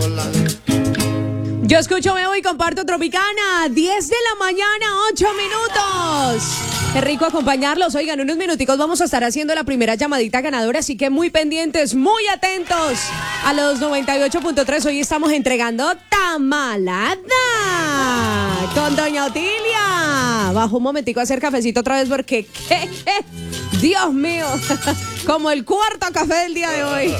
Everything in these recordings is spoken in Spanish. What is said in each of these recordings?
Yo escucho, veo y comparto Tropicana. 10 de la mañana, 8 minutos. Qué rico acompañarlos. Oigan, unos minuticos vamos a estar haciendo la primera llamadita ganadora, así que muy pendientes, muy atentos a los 98.3. Hoy estamos entregando tamalada con Doña Otilia. Bajo un momentico a hacer cafecito otra vez porque ¿qué? Dios mío, como el cuarto café del día de hoy.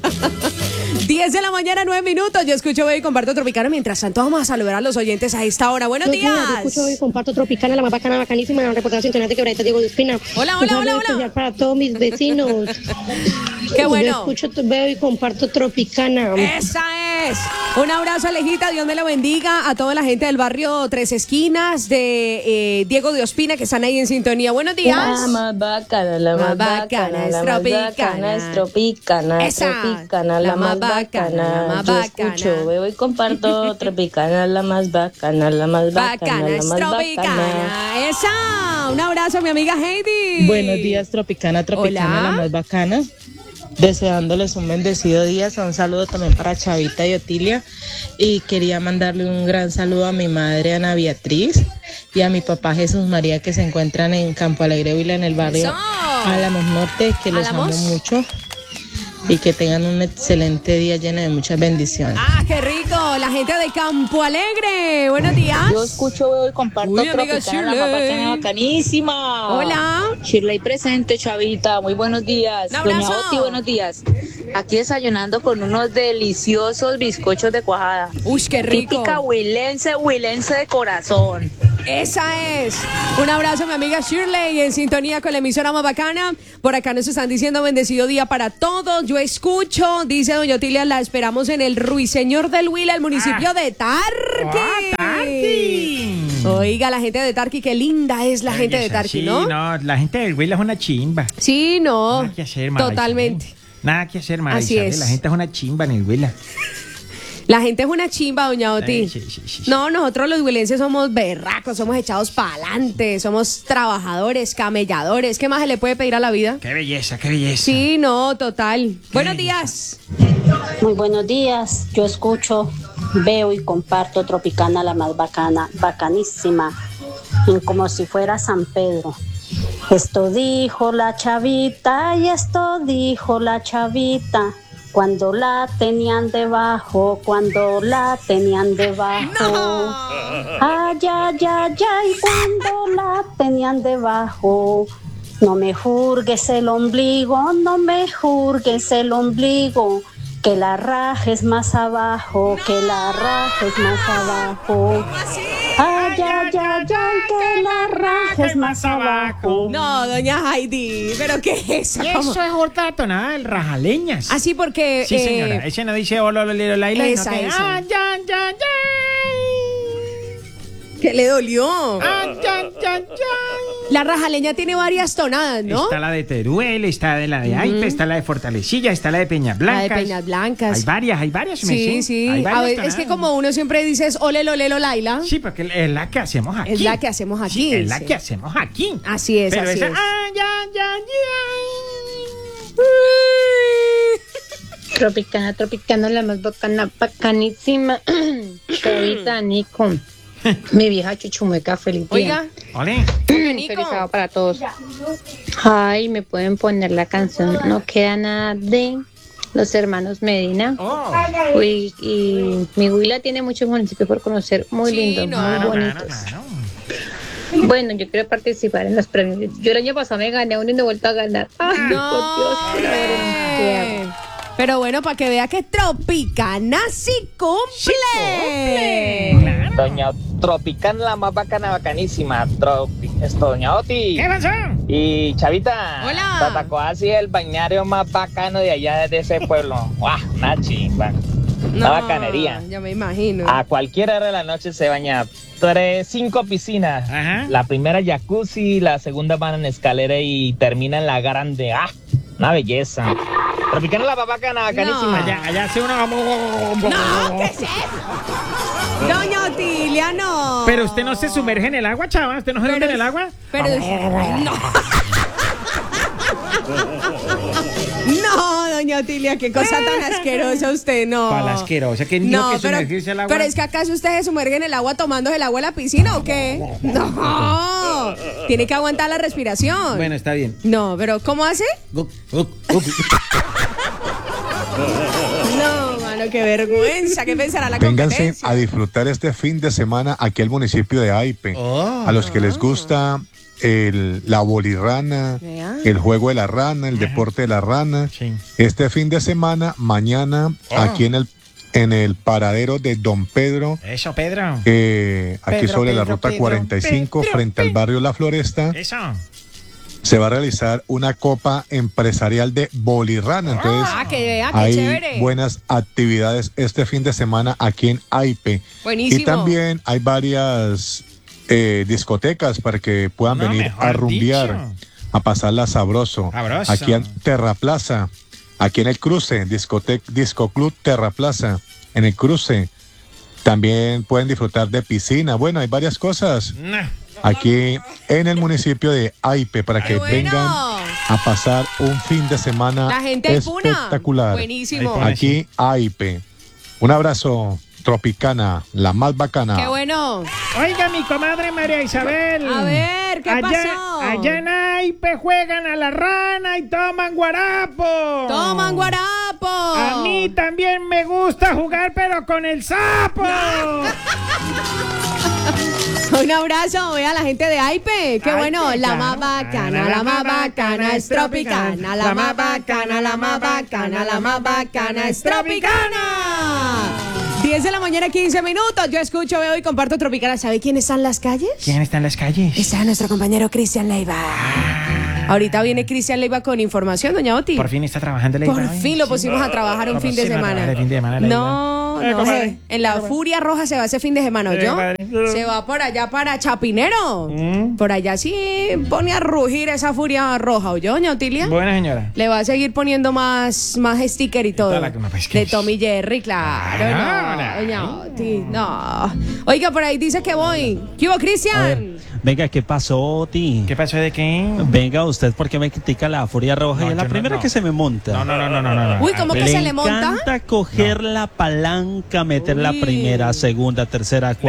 10 de la mañana, 9 minutos. Yo escucho, veo y comparto Tropicana. Mientras tanto, vamos a saludar a los oyentes a esta hora. Buenos días. Yo escucho, veo y comparto Tropicana, la más bacana, bacanísima, la reportera sintonía de Quebradita Diego de Espina. Hola, hola, hola, hola. Especial para todos mis vecinos. Qué bueno. Yo escucho, veo y comparto Tropicana. Esa es. Un abrazo, Alejita. Dios me la bendiga. A toda la gente del barrio Tres Esquinas de Diego de Ospina que están ahí en sintonía. Buenos días. La más bacana, la más bacana, la más bacana es Tropicana, Tropicana, la más bacana. Yo escucho, veo y comparto Tropicana, la más bacana, la más bacana, la más bacana. Esa. Un abrazo a mi amiga Heidi. Buenos días, Tropicana, Hola. la más bacana. Deseándoles un bendecido día. Un saludo también para Chavita y Otilia. Y quería mandarle un gran saludo a mi madre Ana Beatriz y a mi papá Jesús María, que se encuentran en Campo Alegre, Vila, en el barrio Álamos Norte, que los amo mucho. Y que tengan un excelente día lleno de muchas bendiciones. ¡Ah, qué rico! La gente de Campo Alegre. Buenos días. Yo escucho, veo y comparto Tropicana, la más bacana, bacanísima. Hola. Shirley presente, Chavita. Muy buenos días. Un abrazo. Doña Oti, buenos días. Aquí desayunando con unos deliciosos bizcochos de cuajada. ¡Uy, qué rico! Típica huilense de corazón. Esa es. Un abrazo a mi amiga Shirley en sintonía con la emisora más bacana. Por acá nos están diciendo bendecido día para todos. Yo escucho, dice doña Otilia, la esperamos en el Ruiseñor del Huila, el municipio de Tarqui. Tarqui. Oiga, la gente de Tarqui, qué linda es la gente de Tarqui, sí, ¿no? No, la gente del Huila es una chimba. Sí, no. Nada que hacer, Mara Totalmente. Isabel. Nada que hacer, Mara Así Isabel. es. La gente es una chimba en el Huila. La gente es una chimba, doña Oti. Sí. No, nosotros los huilenses somos berracos, somos echados para adelante, somos trabajadores, camelladores. ¿Qué más se le puede pedir a la vida? Qué belleza, qué belleza. Sí, no, total. Buenos días. Muy buenos días. Yo escucho, veo y comparto Tropicana, la más bacana, bacanísima, como si fuera San Pedro. Esto dijo la chavita y esto dijo la chavita. Cuando la tenían debajo, cuando la tenían debajo. No. Ay, ay, ay, ay, cuando la tenían debajo. No me jurgues el ombligo, no me jurgues el ombligo. Que la rajes más abajo, que la rajes más abajo. Ay, ay, ay, ay, que la rajes más abajo. No, doña Heidi, ¿pero qué es eso? Y eso es otra tonada del rajaleñas. Así porque... Sí, señora. Ese no dice hola, laila, esa, no que... esa. Ay, ay, ay, ¿Qué le dolió? ay, ay, ay, ay. La rajaleña tiene varias tonadas, ¿no? Está la de Teruel, está la de Aipe, está la de Fortalecilla, está la de Peñas Blancas. La de Peñas Blancas. Hay varias. Sí, sí. Hay A varias ver, es tonadas. que como uno siempre dice es ole, lolelo, laila. Sí, porque es la que hacemos aquí. Es la que hacemos aquí. Sí, es la sí. que hacemos aquí. Así es, Pero así esa, es. ay, ay, ay, Tropicana, Tropicana, la más bacana, bacanísima. Chavita, Nico. Mi vieja chuchumueca, feliz día. Oiga, ay. Ole. Feliz sábado para todos. Ay, me pueden poner la canción No queda nada de los hermanos Medina. Oh. Uy, y mi Huila tiene muchos municipios por conocer, muy Sí, lindos, no. muy bonitos. Claro. Bueno, yo quiero participar en los premios. Yo el año pasado me gané uno y no he vuelto a ganar. Ay, no. por Dios, por la verdad. Pero bueno, para que vea que Tropicana sí cumple. Claro. Doña Tropicana, la más bacana, bacanísima. Doña Oti. ¿Qué pasó? Y Chavita. Hola. Tatacoa, sí, el bañario más bacano de allá, de ese pueblo. ¡Guau! Una chimba. Una bacanería. Ya me imagino. A cualquier hora de la noche se baña. 5 piscinas. Ajá. La primera jacuzzi, la segunda van en escalera y termina en la grande. ¡Ah! Una belleza. Tropicana, la más bacana, bacanísima. Allá hace una... No, ¿qué es eso? Doña Otilia, no. Pero usted no se sumerge en el agua, chava. ¿Usted no se sumerge en el agua? Pero no. No, doña Otilia, qué cosa tan asquerosa usted, no. Para la asquerosa, que dijo que sumergirse al agua. Pero es que acaso usted se sumerge en el agua tomándose el agua de la piscina o qué? No, tiene que aguantar la respiración. Bueno, está bien. No, pero ¿cómo hace? No, mano, qué vergüenza. ¿Qué pensará la competencia? Vénganse a disfrutar este fin de semana aquí al municipio de Aipe. A los que les gusta la bolirrana, el juego de la rana, el deporte de la rana. Sí. Este fin de semana, mañana, aquí en el paradero de Don Pedro. Eso, Pedro. Aquí Pedro, sobre la Pedro, ruta Pedro. 45, frente al barrio La Floresta. Eso. Se va a realizar una copa empresarial de bolirrana. Entonces, que vea, qué hay chévere. buenas actividades este fin de semana aquí en Aipe. Buenísimo. Y también hay varias discotecas para que puedan venir mejor a rumbear, dicho. a pasarla sabroso. Sabroso. Aquí en Terraplaza, aquí en el cruce, Disco Club Terraplaza, en el cruce. También pueden disfrutar de piscina. Bueno, hay varias cosas aquí en el municipio de Aipe para que bueno. vengan a pasar un fin de semana La gente de Puna. espectacular. Buenísimo. Aquí Aipe. Un abrazo, Tropicana, la más bacana. Qué bueno. Oiga, mi comadre María Isabel. A ver, ¿qué pasó? Allá en Aipe juegan a la rana y toman guarapo. Toman guarapo. A mí también me gusta jugar, pero con el sapo. Un abrazo, vea a la gente de Aipe. Qué bueno, la más bacana es Tropicana. La más bacana es Tropicana. 10 de la mañana, 15 minutos. Yo escucho, veo y comparto Tropicana. ¿Sabe quién está en las calles? ¿Quién está en las calles? Está nuestro compañero Cristian Leiva. Ahorita viene Cristian Leiva con información, doña Oti. Por fin está trabajando Leiva. Por fin lo pusimos a trabajar un Por fin de fin a semana. trabajar el fin de semana, Leiva. No, comadre. en la Furia Roja se va ese fin de semana, ¿oyó? comadre. Se va por allá para Chapinero. Por allá sí pone a rugir esa Furia Roja, ¿oyó, doña Otilia? Buena señora. Le va a seguir poniendo más sticker y todo. toda la- no, pues, ¿qué de es? Tommy Jerry, claro. Claro. No, doña Oti, no. Oiga, por ahí dice que voy. ¿Qué hubo, Cristian? Venga, ¿qué pasó, Oti? ¿Qué pasó de qué? Venga, usted, ¿por qué me critica la Furia Roja? No, Y es la yo no, primera no. que se me monta. No. Uy, ¿cómo que se le monta? encanta coger la palanca, meter la Uy. primera, segunda, tercera, cuarta.